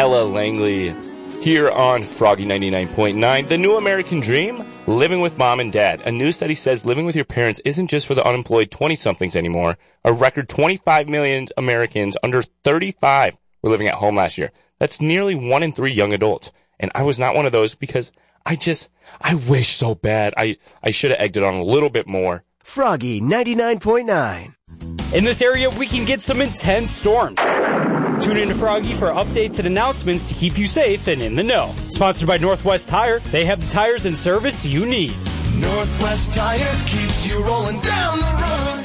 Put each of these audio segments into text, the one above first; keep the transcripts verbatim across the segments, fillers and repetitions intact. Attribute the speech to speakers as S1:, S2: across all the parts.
S1: Ella Langley here on Froggy ninety-nine point nine. The new American dream? Living with mom and dad. A new study says living with your parents isn't just for the unemployed twenty-somethings anymore. A record twenty-five million Americans under thirty-five were living at home last year. That's nearly one in three young adults. And I was not one of those because I just, I wish so bad. I, I should have egged it on a little bit more.
S2: Froggy ninety-nine point nine.
S3: In this area, we can get some intense storms. Tune in to Froggy for updates and announcements to keep you safe and in the know. Sponsored by Northwest Tire. They have the tires and service you need.
S4: Northwest Tire keeps you rolling down the road.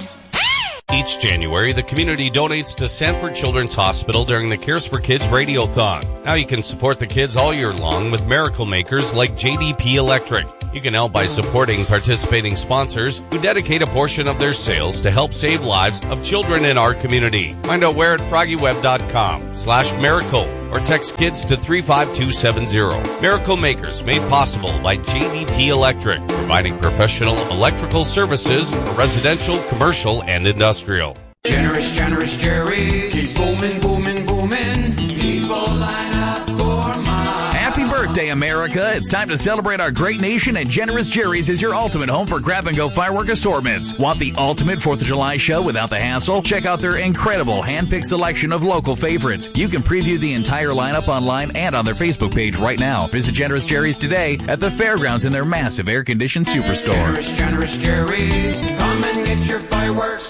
S5: Each January, the community donates to Sanford Children's Hospital during the Cares for Kids Radiothon. Now you can support the kids all year long with miracle makers like J D P Electric. You can help by supporting participating sponsors who dedicate a portion of their sales to help save lives of children in our community. Find out where at FroggyWeb.com slash miracle or text kids to three five two seven zero. Miracle Makers made possible by J D P Electric, providing professional electrical services for residential, commercial, and industrial.
S4: Generous, generous Jerry's. Keep booming, booming, booming. People line up for mine.
S6: Happy birthday, America. It's time to celebrate our great nation, and Generous Jerry's is your ultimate home for grab-and-go firework assortments. Want the ultimate fourth of July show without the hassle? Check out their incredible hand-picked selection of local favorites. You can preview the entire lineup online and on their Facebook page right now. Visit Generous Jerry's today at the fairgrounds in their massive air-conditioned superstore.
S4: Generous, generous Jerry's. Come and get your fireworks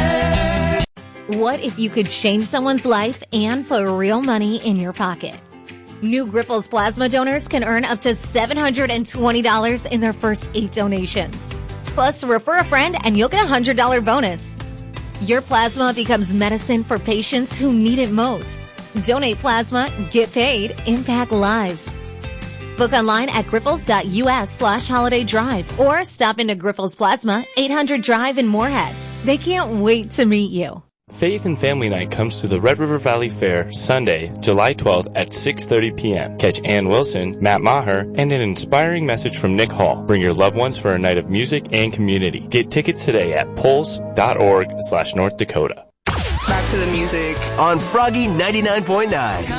S4: today.
S7: What if you could change someone's life and put real money in your pocket? New Grifols plasma donors can earn up to seven hundred twenty dollars in their first eight donations. Plus, refer a friend and you'll get a one hundred dollars bonus. Your plasma becomes medicine for patients who need it most. Donate plasma, get paid, impact lives. Book online at grifols.us slash holiday drive or stop into Grifols Plasma, eight hundred Drive in Moorhead. They can't wait to meet you.
S1: Faith and Family Night comes to the Red River Valley Fair Sunday, July twelfth at six thirty p.m. Catch Ann Wilson, Matt Maher, and an inspiring message from Nick Hall. Bring your loved ones for a night of music and community. Get tickets today at pulse.org slash North Dakota.
S2: Back to the music on Froggy ninety-nine point nine.